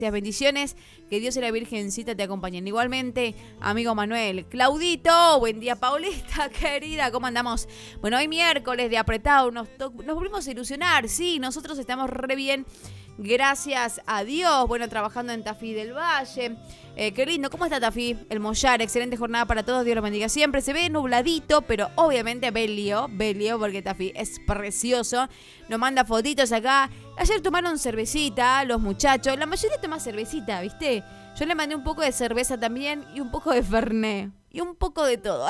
bendiciones, que Dios y la Virgencita te acompañen. Igualmente, amigo Manuel. Claudito, buen día, Paulita, querida, ¿cómo andamos? Bueno, hoy miércoles de apretado, nos volvimos a ilusionar, sí, nosotros estamos re bien, gracias a Dios. Bueno, trabajando en Tafí del Valle. Qué lindo, ¿cómo está Tafí? El Mollar, excelente jornada para todos, Dios los bendiga siempre. Se ve nubladito, pero obviamente belio, porque Tafí es precioso. Nos manda fotitos acá. Ayer tomaron cervecita los muchachos, la mayoría toma cervecita, ¿viste? Yo le mandé un poco de cerveza también y un poco de Fernet. Y un poco de todo.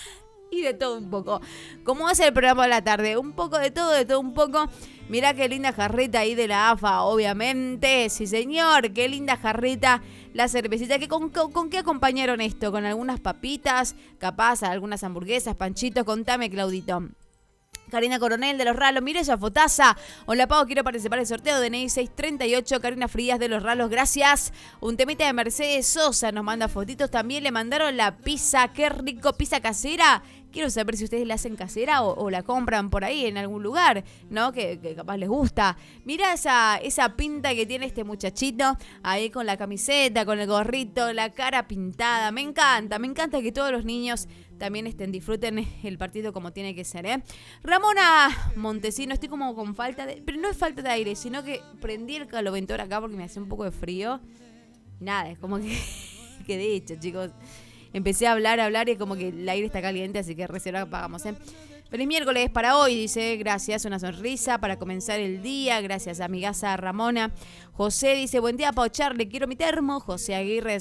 Y de todo un poco. ¿Cómo hace el programa de la tarde? Un poco de todo un poco. Mirá qué linda jarrita ahí de la AFA, obviamente. Sí, señor, qué linda jarrita. La cervecita. ¿Con qué acompañaron esto? ¿Con algunas papitas? Capaz, algunas hamburguesas, panchitos. Contame, Claudito. Karina Coronel de Los Ralos, mire esa fotaza. Hola, Pau, quiero participar del sorteo de DNI 638. Karina Frías de Los Ralos, gracias. Un temita de Mercedes Sosa nos manda fotitos. También le mandaron la pizza, qué rico, pizza casera. Quiero saber si ustedes la hacen casera o la compran por ahí en algún lugar, ¿no? Que capaz les gusta. Mira esa pinta que tiene este muchachito ahí con la camiseta, con el gorrito, la cara pintada. Me encanta que todos los niños también disfruten el partido como tiene que ser, ¿eh? Ramona Montesino, estoy como con falta de... Pero no es falta de aire, sino que prendí el caloventor acá porque me hace un poco de frío. Nada, es como que... que de hecho, chicos... Empecé a hablar y es como que el aire está caliente, así que recién lo apagamos, ¿eh? Feliz miércoles para hoy, dice, gracias, una sonrisa para comenzar el día, gracias, amigaza Ramona. José dice, buen día, Pau Charlie, quiero mi termo. José Aguirre,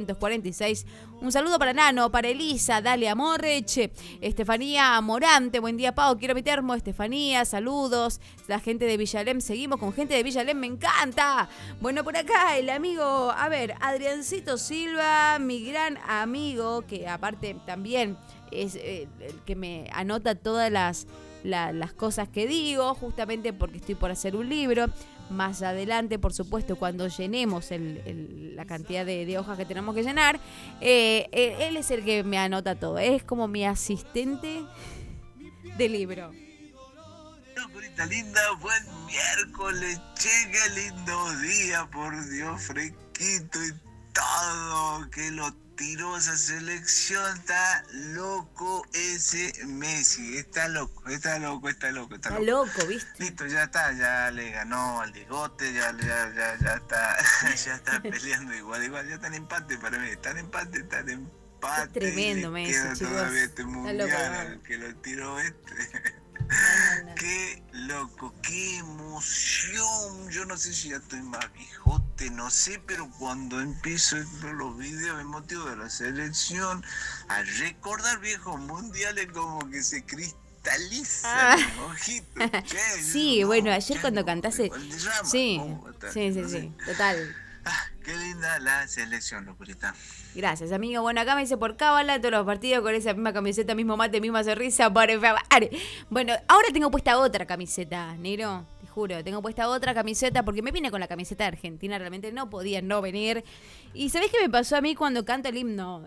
646. Un saludo para Nano, para Elisa, dale amor, Estefanía Morante, buen día, Pau, quiero mi termo. Estefanía, saludos. La gente de Villalem, seguimos con gente de Villalem, me encanta. Bueno, por acá el amigo, Adriancito Silva, mi gran amigo, que aparte también es el que me anota todas las cosas que digo, justamente porque estoy por hacer un libro. Más adelante, por supuesto, cuando llenemos la cantidad de hojas que tenemos que llenar, él es el que me anota todo. Es como mi asistente de libro. Curita linda, buen miércoles, che, qué lindo día, por Dios, fresquito y todo, que lo tiró esa selección, está loco ese Messi, está loco, ¿viste? Listo, ya está, ya le ganó al Bigote, ya está, ya está peleando igual, ya está en empate para mí, está en empate. Qué tremendo Messi, queda chicos. Todavía este mundial, loco, que lo tiró No. Qué loco, qué emoción. Yo no sé si ya estoy más viejote, no sé, pero cuando empiezo a ver los videos emotivos de la selección, a recordar viejos mundiales, como que se cristaliza el ojito. Sí, bueno, ayer cuando cantaste... Sí, total. Qué linda la selección, locurita. Gracias, amigo. Bueno, acá me dice por cábala todos los partidos con esa misma camiseta, mismo mate, misma sonrisa. Por favor. Bueno, ahora tengo puesta otra camiseta, Nero. Te juro, tengo puesta otra camiseta porque me vine con la camiseta de Argentina. Realmente no podía no venir. ¿Y sabés qué me pasó a mí cuando canto el himno?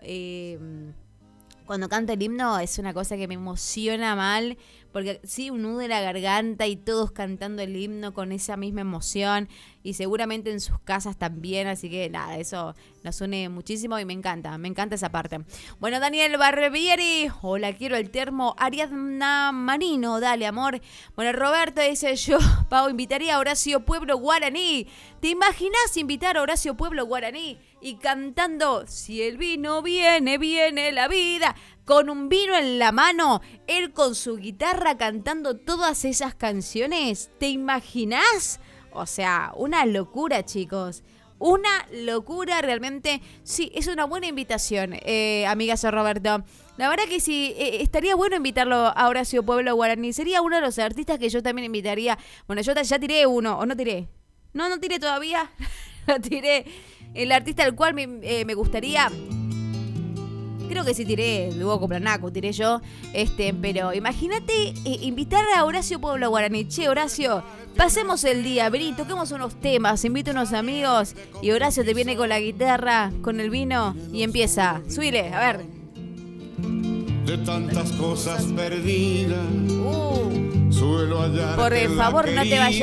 Cuando canto el himno es una cosa que me emociona mal, porque sí, un nudo en la garganta y todos cantando el himno con esa misma emoción, y seguramente en sus casas también, así que nada, eso nos une muchísimo y me encanta esa parte. Bueno, Daniel Barbieri, hola, quiero el termo. Ariadna Marino, dale amor. Bueno, Roberto dice, yo, Pau, invitaría a Horacio Pueblo Guaraní. ¿Te imaginás invitar a Horacio Pueblo Guaraní? Y cantando, si el vino viene, viene la vida, con un vino en la mano, él con su guitarra cantando todas esas canciones. ¿Te imaginás? O sea, una locura, chicos. Una locura realmente. Sí, es una buena invitación, amigazo Roberto. La verdad que sí, estaría bueno invitarlo a Horacio Pueblo Guaraní. Sería uno de los artistas que yo también invitaría. Bueno, yo ya tiré uno, ¿o no tiré? No tiré todavía. Lo tiré. El artista al cual me gustaría... Creo que sí tiré Dúo Coplanaco, tiré yo. Pero imagínate invitar a Horacio Pueblo Guaraní. Che, Horacio, pasemos el día, vení, toquemos unos temas, invito a unos amigos. Y Horacio te viene con la guitarra, con el vino y empieza. Subile, a ver. De tantas cosas perdidas. Suelo hallar Por favor, no te vayas